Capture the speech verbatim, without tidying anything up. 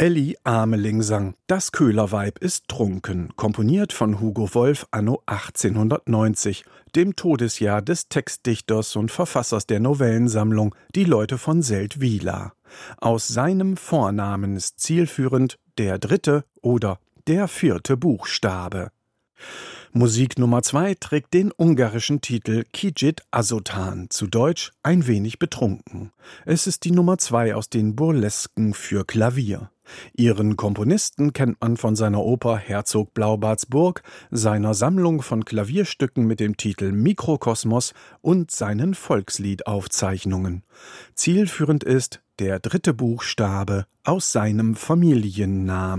Elli Ameling sang »Das Köhlerweib ist trunken«, komponiert von Hugo Wolf anno achtzehnhundertneunzig, dem Todesjahr des Textdichters und Verfassers der Novellensammlung »Die Leute von Seldwyla«. Aus seinem Vornamen ist zielführend der dritte oder der vierte Buchstabe. Musik Nummer zwei trägt den ungarischen Titel Kicsit azután, zu Deutsch »Ein wenig betrunken«. Es ist die Nummer zwei aus den Burlesken für Klavier. Ihren Komponisten kennt man von seiner Oper Herzog Blaubarts Burg, seiner Sammlung von Klavierstücken mit dem Titel Mikrokosmos und seinen Volksliedaufzeichnungen. Zielführend ist der dritte Buchstabe aus seinem Familiennamen.